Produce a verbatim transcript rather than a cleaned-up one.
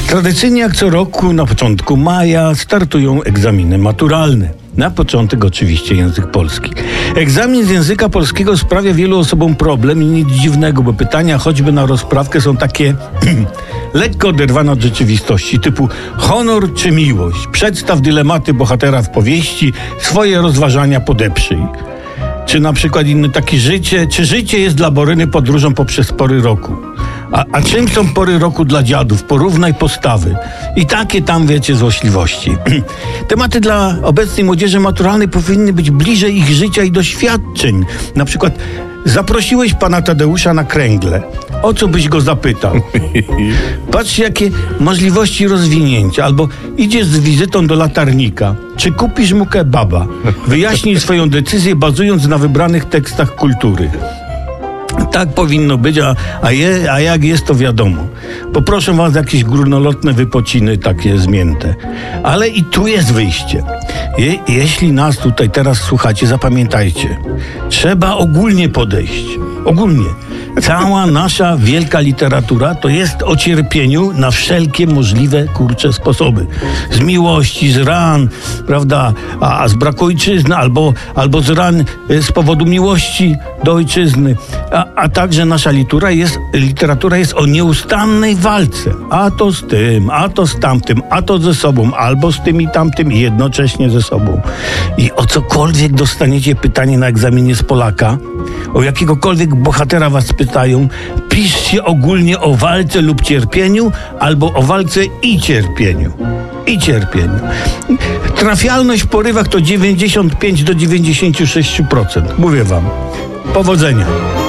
Tradycyjnie jak co roku na początku maja startują egzaminy maturalne. Na początek oczywiście język polski. Egzamin z języka polskiego sprawia wielu osobom problem i nic dziwnego, bo pytania choćby na rozprawkę są takie lekko oderwane od rzeczywistości, typu honor czy miłość? Przedstaw dylematy bohatera w powieści, swoje rozważania podeprzyj. Czy na przykład inny taki życie, czy życie jest dla Boryny podróżą poprzez pory roku? A, a czym są pory roku dla dziadów? Porównaj postawy. I takie tam, wiecie, złośliwości. Tematy dla obecnej młodzieży maturalnej powinny być bliżej ich życia i doświadczeń. Na przykład zaprosiłeś pana Tadeusza na kręgle. O co byś go zapytał? Patrz, jakie możliwości rozwinięcia. Albo idziesz z wizytą do latarnika. Czy kupisz mu kebaba? Wyjaśnij swoją decyzję, bazując na wybranych tekstach kultury. Tak powinno być, a, a, je, a jak jest, to wiadomo. Poproszę was jakieś górnolotne wypociny, takie zmięte. Ale i tu jest wyjście. Je, jeśli nas tutaj teraz słuchacie, zapamiętajcie. Trzeba ogólnie podejść. Ogólnie. Cała nasza wielka literatura to jest o cierpieniu na wszelkie możliwe, kurcze sposoby. Z miłości, z ran, prawda, a, a z braku ojczyzny, albo, albo z ran z powodu miłości do ojczyzny. A, a także nasza literatura jest, literatura jest o nieustannej walce. A to z tym, a to z tamtym, a to ze sobą, albo z tym i tamtym i jednocześnie ze sobą. I o cokolwiek dostaniecie pytanie na egzaminie z Polaka, o jakiegokolwiek bohatera was pytają, piszcie ogólnie o walce lub cierpieniu, albo o walce i cierpieniu. I cierpieniu. Trafialność w porywach to dziewięćdziesiąt pięć do dziewięćdziesięciu sześciu procent. Mówię wam. Powodzenia.